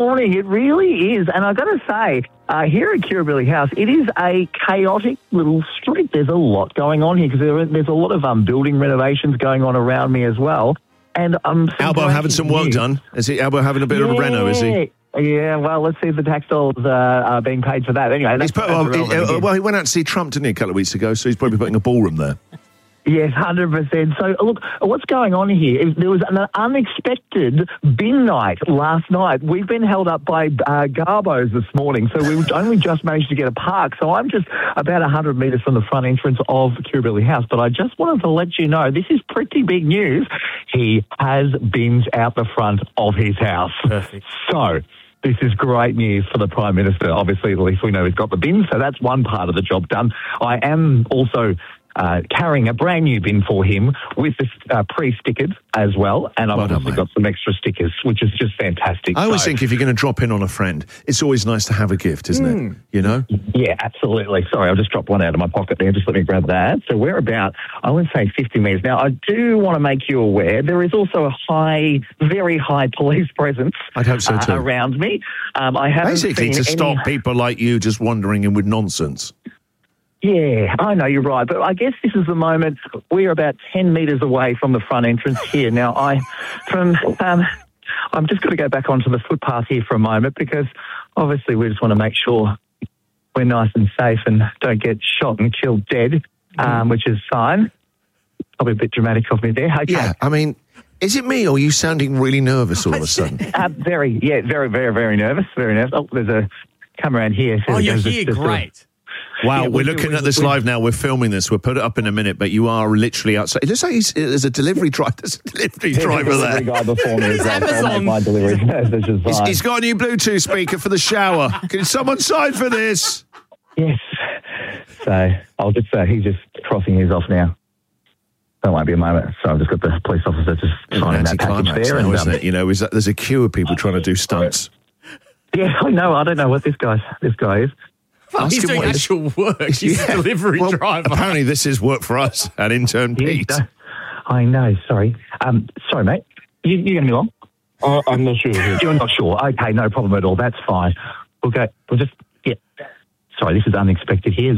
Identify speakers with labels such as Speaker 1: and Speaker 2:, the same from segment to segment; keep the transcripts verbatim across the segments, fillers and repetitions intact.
Speaker 1: morning. It really is. And I've got to say, uh, here at Kirribilli House, it is a chaotic little street. There's a lot going on here because there, there's a lot of um, building renovations going on around me as well. And um,
Speaker 2: Albo having some work
Speaker 1: news.
Speaker 2: done. Is he Albo having a bit
Speaker 1: yeah.
Speaker 2: of a reno, is he?
Speaker 1: Yeah, well, let's see if the tax dollars uh, are being paid for that. Anyway, that's
Speaker 2: He's put, well, he, uh, well, he went out to see Trump, didn't he, a couple of weeks ago, so he's probably putting a ballroom there.
Speaker 1: Yes, one hundred percent. So, look, what's going on here is there was an unexpected bin night last night. We've been held up by uh, Garbos this morning, so we only just managed to get a park. So I'm just about one hundred metres from the front entrance of Kirribilli House, but I just wanted to let you know this is pretty big news. He has bins out the front of his house.
Speaker 3: Perfect.
Speaker 1: So this is great news for the Prime Minister. Obviously, at least we know he's got the bin, so that's one part of the job done. I am also Uh, carrying a brand new bin for him with the uh, pre-stickers as well, and I've
Speaker 2: Well done,
Speaker 1: obviously
Speaker 2: mate.
Speaker 1: got some extra stickers, which is just fantastic.
Speaker 2: I always
Speaker 1: So,
Speaker 2: think if you're going to drop in on a friend, it's always nice to have a gift, isn't
Speaker 1: Hmm.
Speaker 2: it? You know?
Speaker 1: yeah, absolutely. Sorry, I'll just drop one out of my pocket there. Just let me grab that. So we're about, I would say, fifty metres. Now, I do want to make you aware there is also a high, very high police presence
Speaker 2: I'd hope so
Speaker 1: uh,
Speaker 2: too.
Speaker 1: around me. Um, I haven't
Speaker 2: Basically,
Speaker 1: seen
Speaker 2: to
Speaker 1: any-
Speaker 2: stop people like you just wandering in with nonsense.
Speaker 1: Yeah, I know you're right, but I guess this is the moment. We're about ten metres away from the front entrance here. Now, I, from, um, I'm just going to go back onto the footpath here for a moment because obviously we just want to make sure we're nice and safe and don't get shot and killed dead, um, which is fine. Probably a bit dramatic of me there. Okay.
Speaker 2: Yeah, I mean, is it me or are you sounding really nervous all of a sudden?
Speaker 1: Uh, very, yeah, very, very, very nervous, very nervous. Oh, there's a camera around here.
Speaker 3: Oh, you're
Speaker 1: Just-
Speaker 3: here.
Speaker 1: just-
Speaker 3: Great.
Speaker 2: Wow,
Speaker 1: Yeah,
Speaker 2: we're
Speaker 1: we-
Speaker 2: looking
Speaker 1: we-
Speaker 2: at this
Speaker 1: we-
Speaker 2: live now. We're filming this. We'll put it up in a minute, but you are literally outside. It looks like he's, there's a delivery driver. There's a delivery
Speaker 1: There's a
Speaker 2: driver
Speaker 1: delivery
Speaker 2: there.
Speaker 1: guy before me as well, so I'll
Speaker 3: Amazon.
Speaker 1: make my delivery. This is
Speaker 2: He's,
Speaker 1: fine.
Speaker 2: he's got a new Bluetooth speaker for the shower. Can someone sign for this?
Speaker 1: Yes. So I'll just say he's just crossing his off now. That won't be a moment. So I've just got the police officer just signing that package
Speaker 2: Anticlimax
Speaker 1: there.
Speaker 2: now,
Speaker 1: And,
Speaker 2: isn't
Speaker 1: um,
Speaker 2: it? You know, is that, there's a queue of people trying to do stunts.
Speaker 1: yeah, I know. I don't know what this guy this guy is.
Speaker 3: Well,
Speaker 2: Ask
Speaker 3: he's
Speaker 2: him
Speaker 3: doing
Speaker 2: what his-
Speaker 3: actual work. He's
Speaker 2: Yeah.
Speaker 3: a delivery
Speaker 2: Well,
Speaker 3: driver.
Speaker 2: Apparently, this is work for us at intern
Speaker 1: Yeah,
Speaker 2: Pete.
Speaker 1: no, I know. Sorry. Um, sorry, mate. You, you going to be long?
Speaker 4: Uh, I'm not sure.
Speaker 1: You're not sure. Okay, no problem at all. That's fine. We'll go. We'll just. Yeah. Sorry, this is unexpected here.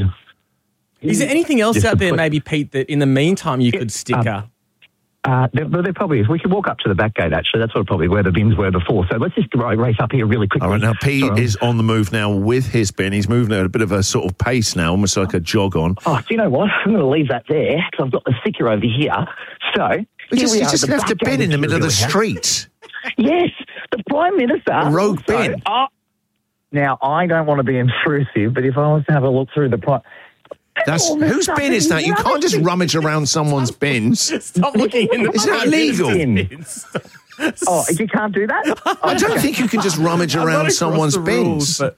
Speaker 3: Is there anything else
Speaker 1: Just
Speaker 3: out
Speaker 1: a
Speaker 3: there,
Speaker 1: quick-
Speaker 3: maybe, Pete, that in the meantime you
Speaker 1: Yeah,
Speaker 3: could sticker?
Speaker 1: Uh, there, well, there probably is. We can walk up to the back gate, actually. That's what probably where the bins were before. So let's just ri- race up here really quickly.
Speaker 2: All right, now Pete
Speaker 1: Sorry.
Speaker 2: is on the move now with his bin. He's moving at a bit of a sort of pace now, almost like a jog on.
Speaker 1: Oh, do you know what? I'm going to leave that there because I've got the sticker over here. So,
Speaker 2: He
Speaker 1: here
Speaker 2: just,
Speaker 1: we
Speaker 2: he
Speaker 1: are
Speaker 2: just
Speaker 1: at the
Speaker 2: left a
Speaker 1: back
Speaker 2: bin
Speaker 1: gate
Speaker 2: in the middle of the
Speaker 1: Kirribilli House.
Speaker 2: street.
Speaker 1: Yes, the Prime Minister.
Speaker 2: A rogue
Speaker 1: also-
Speaker 2: bin.
Speaker 1: Oh, now, I don't want to be intrusive, but if I was to have a look through the Prime...
Speaker 2: That's
Speaker 1: all messed
Speaker 2: whose
Speaker 1: up
Speaker 2: bin
Speaker 1: and
Speaker 2: is that? You can't just
Speaker 1: rubbish.
Speaker 2: rummage around someone's bins.
Speaker 3: Stop looking in the
Speaker 2: Is that
Speaker 3: Prime
Speaker 2: illegal?
Speaker 3: Minister's bins.
Speaker 1: Oh, you can't do that?
Speaker 2: I don't think you can just rummage
Speaker 3: I'm not
Speaker 2: around
Speaker 3: across
Speaker 2: someone's
Speaker 3: the rules,
Speaker 2: bins.
Speaker 3: but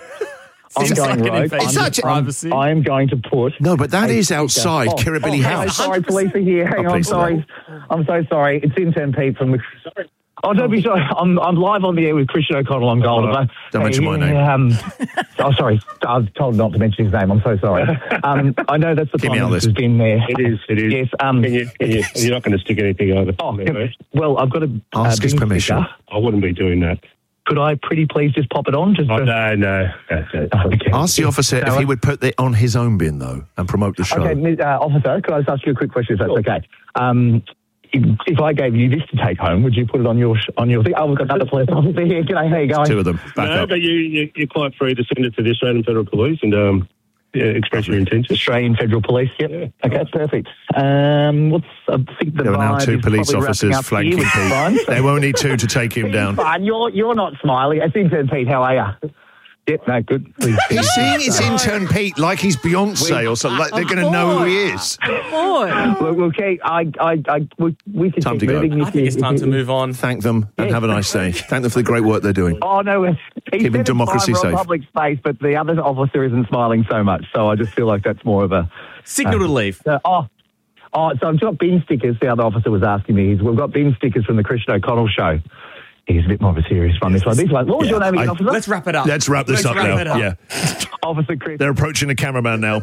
Speaker 1: I'm
Speaker 3: seems
Speaker 1: going
Speaker 3: like an
Speaker 1: rogue.
Speaker 3: invasion
Speaker 2: It's
Speaker 3: of
Speaker 2: such a-
Speaker 3: privacy.
Speaker 1: I am going to put...
Speaker 2: No, but that
Speaker 1: a
Speaker 2: is
Speaker 1: sticker-
Speaker 2: outside
Speaker 1: Oh,
Speaker 2: Kirribilli
Speaker 1: oh,
Speaker 2: House.
Speaker 1: Sorry, police are here. Hang
Speaker 2: Oh,
Speaker 1: on,
Speaker 2: please,
Speaker 1: sorry. I'm so sorry. It's intern Pete from the... Oh, don't be sorry. I'm, I'm live on the air with Christian O'Connell on Gold.
Speaker 2: Oh, don't mention my name.
Speaker 1: Um, oh, sorry. I was told not to mention his name. I'm so sorry. Um, I know that's the
Speaker 2: Keep me
Speaker 1: time
Speaker 2: out of
Speaker 1: this
Speaker 2: this.
Speaker 1: has been there.
Speaker 4: It is, it is.
Speaker 1: Yes. Um,
Speaker 4: Can you, can you, you're not going to stick anything over
Speaker 1: oh,
Speaker 4: there,
Speaker 1: can-
Speaker 4: mate?
Speaker 1: well, I've got a...
Speaker 2: Ask
Speaker 1: uh,
Speaker 2: his
Speaker 1: bin
Speaker 2: permission.
Speaker 1: sticker.
Speaker 4: I wouldn't be doing that.
Speaker 1: Could I pretty please just pop it on? Just
Speaker 4: Oh,
Speaker 1: for-
Speaker 4: no, no. That's it.
Speaker 1: Okay.
Speaker 2: Ask the officer
Speaker 1: So,
Speaker 2: if he
Speaker 1: uh,
Speaker 2: would put it on his own bin, though, and promote the show.
Speaker 1: Okay, Miz- uh, officer, could I just ask you a quick question, if that's okay? Um, if, if I gave you this to take home, would you put it on your sh- on your thing? Oh, we've got another police officer here. G'day, how you going?
Speaker 2: Two of them. Back
Speaker 4: No,
Speaker 2: up.
Speaker 4: but you, you, you're quite free to send it to the Australian Federal Police and um, yeah, express your intentions.
Speaker 1: Australian Federal Police, yep.
Speaker 4: Yeah.
Speaker 1: Okay, perfect. Um, what's, I think the
Speaker 2: There are now
Speaker 1: vibe
Speaker 2: two
Speaker 1: is
Speaker 2: police
Speaker 1: probably
Speaker 2: officers
Speaker 1: wrapping up
Speaker 2: flanking
Speaker 1: here, which is fine.
Speaker 2: Pete. They won't need two to take him down.
Speaker 1: Fine, you're, you're not smiling. It's intern Pete, how are you? Yep, no, good. Please.
Speaker 2: He's seeing his intern Pete like he's Beyonce or something. Like they're going to know who he is.
Speaker 3: Boy.
Speaker 1: Look, we'll keep, I, I, I, we, we can
Speaker 2: Time
Speaker 1: keep
Speaker 2: to go.
Speaker 1: moving.
Speaker 3: I think it's time to move on.
Speaker 2: Thank them and
Speaker 1: Yeah.
Speaker 2: have a nice day. Thank them for the great work they're doing.
Speaker 1: Oh, no, he's
Speaker 2: Keeping
Speaker 1: said it's
Speaker 2: democracy
Speaker 1: fine, we're on
Speaker 2: safe.
Speaker 1: public space, but the other officer isn't smiling so much, so I just feel like that's more of a...
Speaker 3: Signal to leave.
Speaker 1: Uh, oh, oh, so I've got bin stickers. The other officer was asking me. We've got bin stickers from the Christian O'Connell show. He's a bit more of a serious one. This one. This one. What was
Speaker 2: Yeah,
Speaker 1: your name again,
Speaker 2: I-
Speaker 1: officer?
Speaker 3: Let's wrap it up.
Speaker 2: Let's wrap this
Speaker 3: Let's
Speaker 2: up
Speaker 3: wrap
Speaker 2: now.
Speaker 3: it up.
Speaker 2: Yeah.
Speaker 1: Officer Chris.
Speaker 2: They're approaching the cameraman now.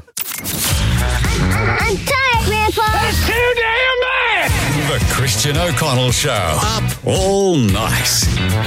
Speaker 5: I'm tired, Grandpa.
Speaker 6: That's too damn bad! The Christian O'Connell Show. Up all night.